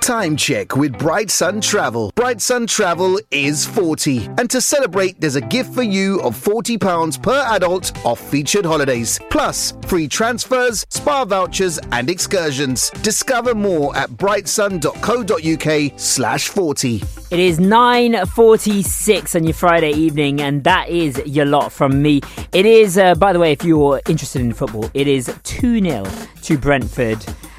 Time check with Bright Sun Travel. Bright Sun Travel is 40. And to celebrate, there's a gift for you of £40 per adult off featured holidays. Plus, free transfers, spa vouchers and excursions. Discover more at brightsun.co.uk/40. It is 9:46 on your Friday evening, and that is your lot from me. It is, by the way, if you're interested in football, it is 2-0 to Brentford.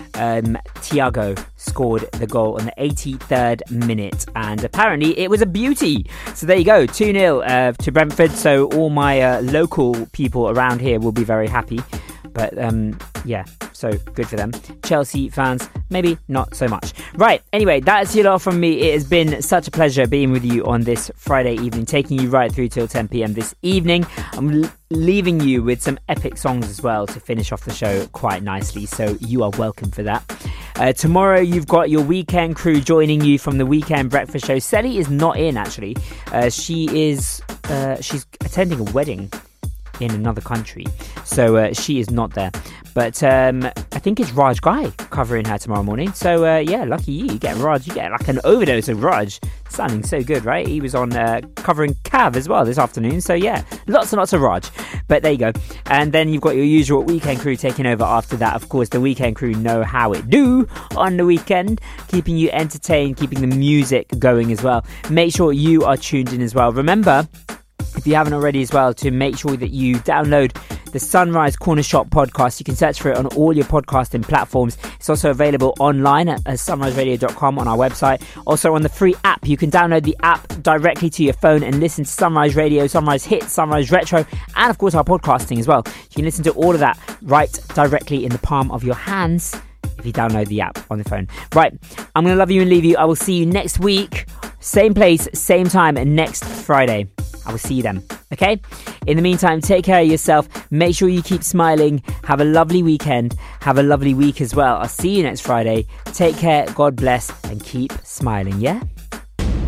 Thiago scored the goal on the 83rd minute, and apparently it was a beauty. So there you go, 2-0 to Brentford. So all my local people around here will be very happy. But yeah, so good for them. Chelsea fans, maybe not so much. Right, anyway, that's it all from me. It has been such a pleasure being with you on this Friday evening, taking you right through till 10 p.m. this evening. I'm leaving you with some epic songs as well to finish off the show quite nicely, so you are welcome for that. Tomorrow you've got your weekend crew joining you from the Weekend Breakfast Show. Selly is not in, actually. She's attending a wedding in another country, so she is not there, but I think it's Raj Guy covering her tomorrow morning. So yeah, lucky you get Raj, you get like an overdose of Raj. Sounding so good, right? He was on covering Cav as well this afternoon, so yeah, lots and lots of Raj. But there you go. And then you've got your usual weekend crew taking over after that. Of course, the weekend crew know how it do on the weekend, keeping you entertained, keeping the music going as well. Make sure you are tuned in as well. Remember, if you haven't already as well, to make sure that you download the Sunrise Corner Shop podcast. You can search for it on all your podcasting platforms. It's also available online at sunriseradio.com on our website. Also on the free app, you can download the app directly to your phone and listen to Sunrise Radio, Sunrise Hits, Sunrise Retro, and of course our podcasting as well. You can listen to all of that right directly in the palm of your hands if you download the app on the phone. Right, I'm going to love you and leave you. I will see you next week. Same place, same time, next Friday. I will see you then, okay? In the meantime, take care of yourself. Make sure you keep smiling. Have a lovely weekend. Have a lovely week as well. I'll see you next Friday. Take care, God bless, and keep smiling, yeah?